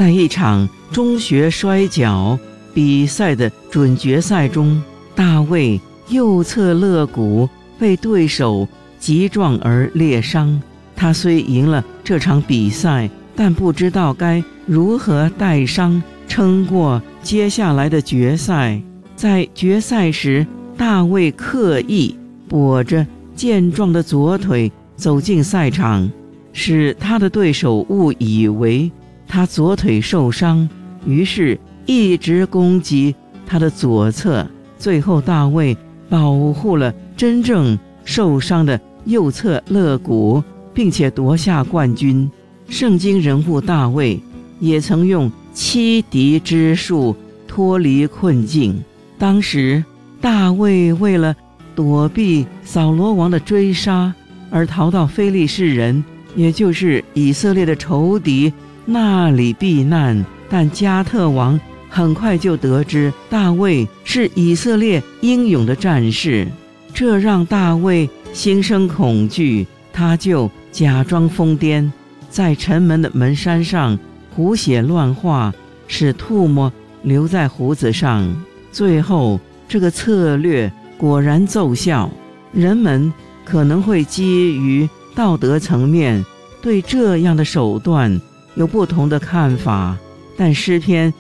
在一场中学摔跤比赛的准决赛中，大卫右侧肋骨被对手击撞而裂伤。他虽赢了这场比赛，但不知道该如何带伤撑过接下来的决赛。在决赛时，大卫刻意跛着健壮的左腿走进赛场，使他的对手误以为他左腿受伤，于是一直攻击他的左侧。最后大卫保护了真正受伤的右侧肋骨，并且夺下冠军。圣经人物大卫也曾用欺敌之术脱离困境。当时大卫为了躲避扫罗王的追杀而逃到非利士人，也就是以色列的仇敌那里避难。但加特王很快就得知大卫是以色列英勇的战士，这让大卫心生恐惧。他就假装疯癫，在城门的门山上胡写乱画，使唾沫留在胡子上。最后这个策略果然奏效。人们可能会基于道德层面对这样的手段有不同的看法，但诗篇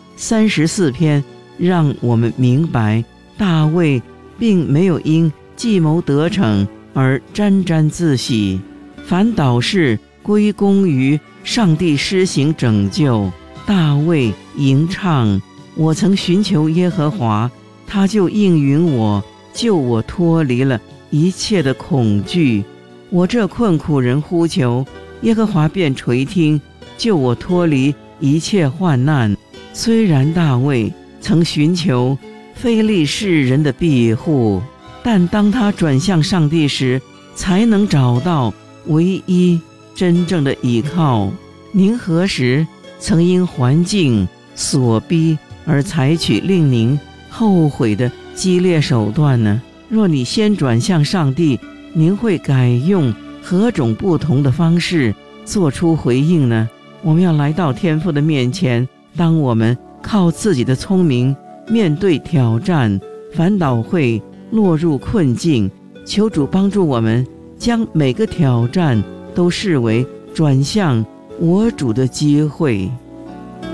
34篇让我们明白，大卫并没有因计谋得逞而沾沾自喜，反倒是归功于上帝施行拯救。大卫吟唱：我曾寻求耶和华，他就应允我，救我脱离了一切的恐惧。我这困苦人呼求，耶和华便垂听，救我脱离一切患难。虽然大卫曾寻求非利士人的庇护，但当他转向上帝时，才能找到唯一真正的依靠。您何时曾因环境所逼而采取令您后悔的激烈手段呢？若你先转向上帝，您会改用何种不同的方式做出回应呢？我们要来到天父的面前，当我们靠自己的聪明面对挑战，反倒会落入困境。求主帮助我们，将每个挑战都视为转向我主的机会。